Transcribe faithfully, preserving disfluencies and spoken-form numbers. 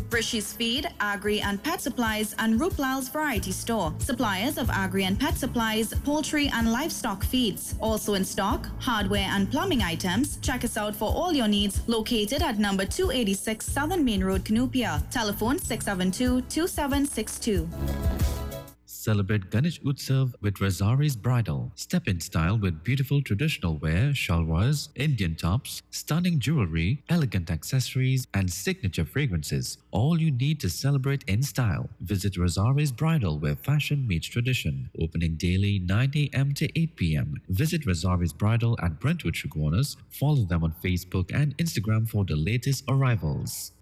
Rishi's Feed, Agri and Pet Supplies, and Ruplal's Variety Store. Suppliers of agri and pet supplies, poultry and livestock feeds. Also in stock, hardware and plumbing items. Check us out for all your needs. Located at number two eighty-six Southern Main Road, Canoopia. Telephone six seven two, two seven six two. Celebrate Ganesh Utsav with Razari's Bridal. Step in style with beautiful traditional wear, shalwars, Indian tops, stunning jewelry, elegant accessories, and signature fragrances. All you need to celebrate in style. Visit Razari's Bridal where fashion meets tradition. Opening daily nine a m to eight p m. Visit Razari's Bridal at Brentwood Sugarwaners. Follow them on Facebook and Instagram for the latest arrivals.